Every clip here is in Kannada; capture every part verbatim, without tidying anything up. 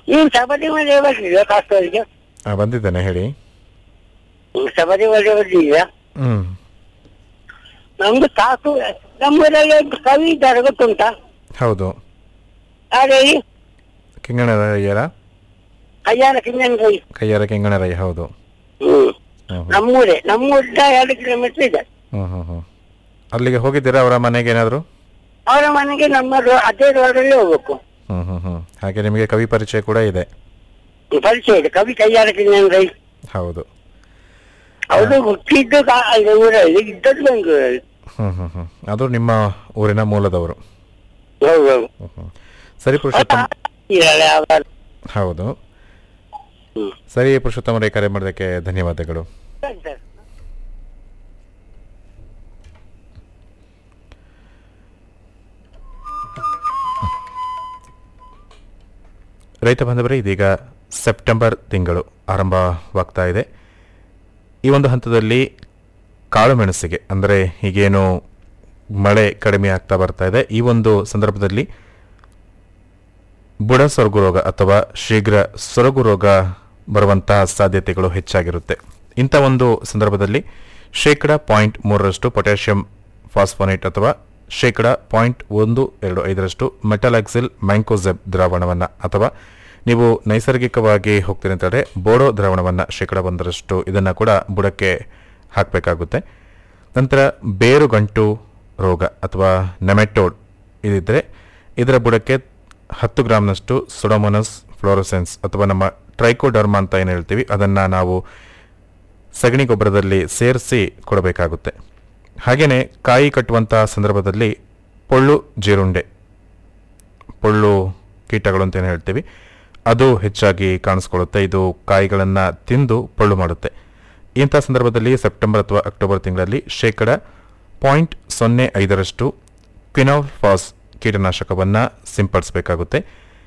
ನೀವು ಸಬರಿ ಮನೆ ಬರ್ಲಿಲ್ಲ ಕಾಸ್ತೂರಿಗೆ? ಬಂದಿದ್ದೇನೆ, ಹೇಳಿ. ಸಬರಿ ಮನೆ ಬರ್ಲಿಲ್ಲ? ಹ್ಮ್ ನಮ್ದು ಕಾಸು ನಮ್ಮೂರಲ್ಲಿ ಒಂದು ಕವಿ ಇದ್ದಾರೆ, ಗೊತ್ತುಂಟಾ? ಹೌದು. ಅದೇ ಕಿಂಗಣರಯ್ಯರ ಕಯ್ಯಾರ ಕಿಂಗಣ್ರೈ. ಕಯ್ಯಾರ ಕಿಂಗಣರಯ್ಯ, ಹೌದು. ಹ್ಮ್ ಹ್ಮ್ ನಮ್ಮೂರೇ, ನಮ್ಮೂರಿಂದ ಎರಡು ಕಿಲೋಮೀಟರ್ ಇದೆ. ಹ್ಮ್ ಹ್ಮ್ ಹ್ಮ್ ಅಲ್ಲಿಗೆ ಹೋಗಿದ್ದೀರಾ ಅವರ ಮನೆಗೆ ಏನಾದ್ರು? ಅವರ ಮನೆಗೆ ನಮ್ಮ ರೋ- ಅದೇ ರೋಡಲ್ಲಿ ಹೋಗ್ಬೇಕು. ಹ್ಮ್ ಹ್ಮ್ ಹ್ಮ್ ಹಾಗೆ ನಿಮಗೆ ಕವಿ ಪರಿಚಯ ಕೂಡ ಇದೆ. ಪರಿಚಯ ಇದೆ, ಕವಿ ಕಯ್ಯಾರ ಕಿಂಗಣ್ರೈ. ಹೌದು. ಅವರು ಹುಟ್ಟಿದ್ದು ಕಾ- ಅಲ್ಲಿ ಊರಲ್ಲಿ, ಇದ್ದದ್ದು ಬೆಂಗಳೂರಲ್ಲಿ. ಹ್ಮ್ ಹ್ಮ್ ಹ್ಮ್ ಅದು ನಿಮ್ಮ ಊರಿನ ಮೂಲದವರು. ಹೌದು ಹೌದು. ಹ್ಮ್ ಹ್ಮ್ ಸರಿ ಪುರುಷೋತ್ತಮ. ಇರಲ್ಲ ಅವರು. ಹೌದು. ಹ್ಮ್ ಸರಿ ಪುರುಷೋತ್ತಮರೇ, ಕರೆ ಮಾಡೋದಕ್ಕೆ ಧನ್ಯವಾದಗಳು. ಸರಿ ಸರ್. ರೈತ ಬಾಂಧವರೇ, ಇದೀಗ ಸೆಪ್ಟೆಂಬರ್ ತಿಂಗಳು ಆರಂಭವಾಗ್ತಾ ಇದೆ. ಈ ಒಂದು ಹಂತದಲ್ಲಿ ಕಾಳುಮೆಣಸಿಗೆ ಅಂದರೆ ಈಗೇನು ಮಳೆ ಕಡಿಮೆ ಆಗ್ತಾ ಬರ್ತಾ ಇದೆ, ಈ ಒಂದು ಸಂದರ್ಭದಲ್ಲಿ ಬುಡ ಸೊರಗು ರೋಗ ಅಥವಾ ಶೀಘ್ರ ಸೊರಗು ರೋಗ ಬರುವಂತಹ ಸಾಧ್ಯತೆಗಳು ಹೆಚ್ಚಾಗಿರುತ್ತೆ. ಇಂಥ ಒಂದು ಸಂದರ್ಭದಲ್ಲಿ ಶೇಕಡ ಪಾಯಿಂಟ್ ಮೂರರಷ್ಟು ಪೊಟ್ಯಾಷಿಯಂ ಫಾಸ್ಫೋನೇಟ್ ಅಥವಾ ಶೇಕಡ ಪಾಯಿಂಟ್ ಒಂದು ಎರಡು ಐದರಷ್ಟು ಮೆಟಲಾಕ್ಸಿಲ್ ಮ್ಯಾಂಕೋಸೆಬ್ ದ್ರಾವಣವನ್ನು ಅಥವಾ ನೀವು ನೈಸರ್ಗಿಕವಾಗಿ ಹೋಗ್ತೀರಿ ಅಂತಂದರೆ ಬೋಡೋ ದ್ರಾವಣವನ್ನು ಶೇಕಡ ಒಂದರಷ್ಟು ಇದನ್ನು ಕೂಡ ಬುಡಕ್ಕೆ ಹಾಕಬೇಕಾಗುತ್ತೆ. ನಂತರ ಬೇರುಗಂಟು ರೋಗ ಅಥವಾ ನೆಮೆಟೋಡ್ ಇದಿದ್ದರೆ ಇದರ ಬುಡಕ್ಕೆ ಹತ್ತು ಗ್ರಾಮ್ನಷ್ಟು ಸುಡೋಮೋನಸ್ ಫ್ಲೋರೋಸೆನ್ಸ್ ಅಥವಾ ನಮ್ಮ ಟ್ರೈಕೋಡರ್ಮಾ ಅಂತ ಏನು ಹೇಳ್ತೀವಿ ಅದನ್ನು ನಾವು ಸಗಣಿ ಗೊಬ್ಬರದಲ್ಲಿ ಸೇರಿಸಿ ಕೊಡಬೇಕಾಗುತ್ತೆ. ಹಾಗೆಯೇ ಕಾಯಿ ಕಟ್ಟುವಂಥ ಸಂದರ್ಭದಲ್ಲಿ ಪೊಳ್ಳು ಜೀರುಂಡೆ, ಪೊಳ್ಳು ಕೀಟಗಳು ಅಂತ ಏನು ಹೇಳ್ತೀವಿ ಅದು ಹೆಚ್ಚಾಗಿ ಕಾಣಿಸ್ಕೊಳ್ಳುತ್ತೆ. ಇದು ಕಾಯಿಗಳನ್ನು ತಿಂದು ಪೊಳ್ಳು ಮಾಡುತ್ತೆ. ಇಂಥ ಸಂದರ್ಭದಲ್ಲಿ ಸೆಪ್ಟೆಂಬರ್ ಅಥವಾ ಅಕ್ಟೋಬರ್ ತಿಂಗಳಲ್ಲಿ ಶೇಕಡ ಪಾಯಿಂಟ್ ಸೊನ್ನೆ ಐದರಷ್ಟು ಕ್ವಿನೋಫಾಸ್ ಕೀಟನಾಶಕವನ್ನು ಸಿಂಪಡಿಸಬೇಕಾಗುತ್ತೆ.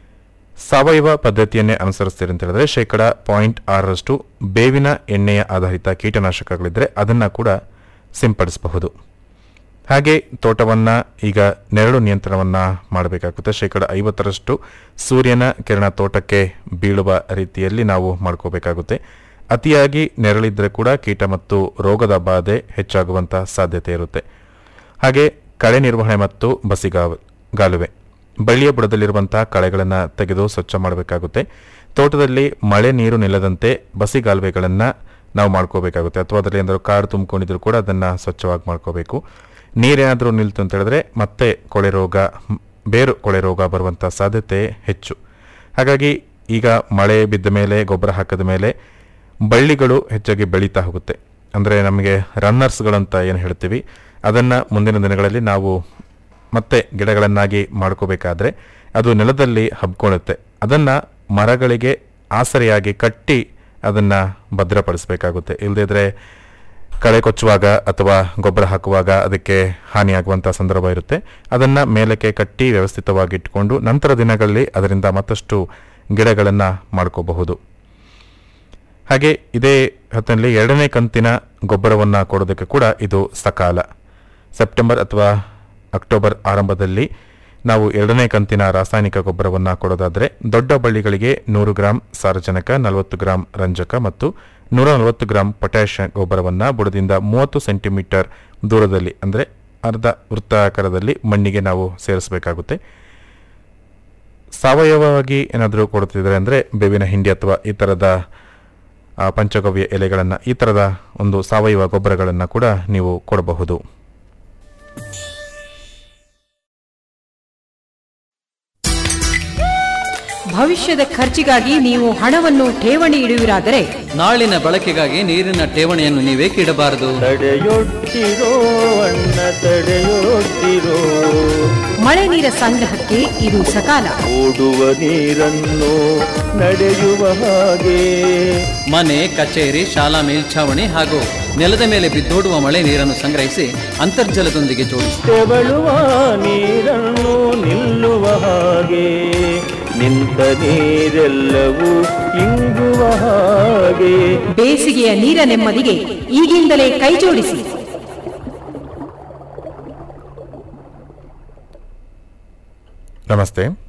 ಸಾವಯವ ಪದ್ಧತಿಯನ್ನೇ ಅನುಸರಿಸ್ತೀರಿ ಅಂತ ಹೇಳಿದ್ರೆ ಶೇಕಡ ಪಾಯಿಂಟ್ ಆರರಷ್ಟು ಬೇವಿನ ಎಣ್ಣೆಯ ಆಧಾರಿತ ಕೀಟನಾಶಕಗಳಿದ್ದರೆ ಅದನ್ನು ಕೂಡ ಸಿಂಪಡಿಸಬಹುದು. ಹಾಗೆ ತೋಟವನ್ನು ಈಗ ನೆರಳು ನಿಯಂತ್ರಣವನ್ನು ಮಾಡಬೇಕಾಗುತ್ತೆ. ಶೇಕಡ ಐವತ್ತರಷ್ಟು ಸೂರ್ಯನ ಕಿರಣ ತೋಟಕ್ಕೆ ಬೀಳುವ ರೀತಿಯಲ್ಲಿ ನಾವು ಮಾಡ್ಕೋಬೇಕಾಗುತ್ತೆ. ಅತಿಯಾಗಿ ನೆರಳಿದ್ರೆ ಕೂಡ ಕೀಟ ಮತ್ತು ರೋಗದ ಬಾಧೆ ಹೆಚ್ಚಾಗುವಂಥ ಸಾಧ್ಯತೆ ಇರುತ್ತೆ. ಹಾಗೆ ಕಳೆ ನಿರ್ವಹಣೆ ಮತ್ತು ಬಸಿಗಾವ ಗಾಲುವೆ, ಬಳ್ಳಿಯ ಬುಡದಲ್ಲಿರುವಂತಹ ಕಳೆಗಳನ್ನು ತೆಗೆದು ಸ್ವಚ್ಛ ಮಾಡಬೇಕಾಗುತ್ತೆ. ತೋಟದಲ್ಲಿ ಮಳೆ ನೀರು ನಿಲ್ಲದಂತೆ ಬಸಿಗಾಲುವೆಗಳನ್ನು ನಾವು ಮಾಡ್ಕೋಬೇಕಾಗುತ್ತೆ. ಅಥವಾ ಅದರಲ್ಲಿ ಏನಾದರೂ ಕಾಡು ತುಂಬಿಕೊಂಡಿದ್ರು ಕೂಡ ಅದನ್ನು ಸ್ವಚ್ಛವಾಗಿ ಮಾಡ್ಕೋಬೇಕು. ನೀರೇನಾದರೂ ನಿಲ್ತು ಅಂತ ಹೇಳಿದ್ರೆ ಮತ್ತೆ ಕೊಳೆ ರೋಗ, ಬೇರು ಕೊಳೆ ರೋಗ ಬರುವಂಥ ಸಾಧ್ಯತೆ ಹೆಚ್ಚು. ಹಾಗಾಗಿ ಈಗ ಮಳೆ ಬಿದ್ದ ಮೇಲೆ ಗೊಬ್ಬರ ಹಾಕಿದ ಮೇಲೆ ಬಳ್ಳಿಗಳು ಹೆಚ್ಚಾಗಿ ಬೆಳೀತಾ ಹೋಗುತ್ತೆ. ಅಂದರೆ ನಮಗೆ ರನ್ನರ್ಸ್ಗಳಂತ ಏನು ಹೇಳ್ತೀವಿ ಅದನ್ನು ಮುಂದಿನ ದಿನಗಳಲ್ಲಿ ನಾವು ಮತ್ತೆ ಗಿಡಗಳನ್ನಾಗಿ ಮಾಡ್ಕೋಬೇಕಾದ್ರೆ ಅದು ನೆಲದಲ್ಲಿ ಹಬ್ಕೊಳ್ಳುತ್ತೆ. ಅದನ್ನು ಮರಗಳಿಗೆ ಆಸರೆಯಾಗಿ ಕಟ್ಟಿ ಅದನ್ನು ಭದ್ರಪಡಿಸಬೇಕಾಗುತ್ತೆ. ಇಲ್ಲದಿದ್ದರೆ ಕಳೆ ಕೊಚ್ಚುವಾಗ ಅಥವಾ ಗೊಬ್ಬರ ಹಾಕುವಾಗ ಅದಕ್ಕೆ ಹಾನಿಯಾಗುವಂಥ ಸಂದರ್ಭ ಇರುತ್ತೆ. ಅದನ್ನು ಮೇಲಕ್ಕೆ ಕಟ್ಟಿ ವ್ಯವಸ್ಥಿತವಾಗಿ ಇಟ್ಕೊಂಡು ನಂತರ ದಿನಗಳಲ್ಲಿ ಅದರಿಂದ ಮತ್ತಷ್ಟು ಗಿಡಗಳನ್ನು ಮಾಡ್ಕೋಬಹುದು. ಹಾಗೆ ಇದೇ ಹೊತ್ತಿನಲ್ಲಿ ಎರಡನೇ ಕಂತಿನ ಗೊಬ್ಬರವನ್ನು ಕೊಡೋದಕ್ಕೆ ಕೂಡ ಇದು ಸಕಾಲ. ಸೆಪ್ಟೆಂಬರ್ ಅಥವಾ ಅಕ್ಟೋಬರ್ ಆರಂಭದಲ್ಲಿ ನಾವು ಎರಡನೇ ಕಂತಿನ ರಾಸಾಯನಿಕ ಗೊಬ್ಬರವನ್ನು ಕೊಡೋದಾದರೆ ದೊಡ್ಡ ಬಳ್ಳಿಗಳಿಗೆ ನೂರು ಗ್ರಾಂ ಸಾರಜನಕ, ನಲವತ್ತು ಗ್ರಾಂ ರಂಜಕ ಮತ್ತು ನೂರ ನಲವತ್ತು ಗ್ರಾಂ ಪೊಟ್ಯಾಷಿಯಂ ಗೊಬ್ಬರವನ್ನು ಬುಡದಿಂದ ಮೂವತ್ತು ಸೆಂಟಿಮೀಟರ್ ದೂರದಲ್ಲಿ ಅಂದರೆ ಅರ್ಧ ವೃತ್ತಾಕಾರದಲ್ಲಿ ಮಣ್ಣಿಗೆ ನಾವು ಸೇರಿಸಬೇಕಾಗುತ್ತೆ. ಸಾವಯವವಾಗಿ ಏನಾದರೂ ಕೊಡುತ್ತಿದ್ದಾರೆ ಅಂದರೆ ಬೇವಿನ ಹಿಂಡಿ ಅಥವಾ ಈ ಥರದ ಪಂಚಗವ್ಯ ಎಲೆಗಳನ್ನು, ಈ ಥರದ ಒಂದು ಸಾವಯವ ಗೊಬ್ಬರಗಳನ್ನು ಕೂಡ ನೀವು ಕೊಡಬಹುದು. ಭವಿಷ್ಯದ ಖರ್ಚಿಗಾಗಿ ನೀವು ಹಣವನ್ನು ಠೇವಣಿ ಇಡುವಿರಾದರೆ ನಾಳಿನ ಬಳಕೆಗಾಗಿ ನೀರಿನ ಠೇವಣಿಯನ್ನು ನೀವೇಕೆ ಇಡಬಾರದು? ತಡೆಯೊಡ್ಡಿರೋ ಅಣ್ಣ ತಡೆಯೊಡ್ಡಿರೋ, ಮಳೆ ನೀರ ಸಂಗ್ರಹಕ್ಕೆ ಇದು ಸಕಾಲ. ಓಡುವ ನೀರನ್ನು ನಡೆಯುವ ಹಾಗೆ ಮನೆ, ಕಚೇರಿ, ಶಾಲಾ ಮೇಲ್ಛಾವಣಿ ಹಾಗೂ ನೆಲದ ಮೇಲೆ ಬಿದ್ದೋಡುವ ಮಳೆ ನೀರನ್ನು ಸಂಗ್ರಹಿಸಿ ಅಂತರ್ಜಲದೊಂದಿಗೆ ಜೋಡಿಸಿ ತೆವಳುವ ನೀರನ್ನು ನಿಲ್ಲುವ ಹಾಗೆ, ನಿಂತ ನೀರೆಲ್ಲವೂ ಇಂಗುವ ಹಾಗೆ. ಬೇಸಿಗೆಯ ನೀರ ನೆಮ್ಮದಿಗೆ ಈಗಿಂದಲೇ ಕೈಜೋಡಿಸಿ. ನಮಸ್ತೆ.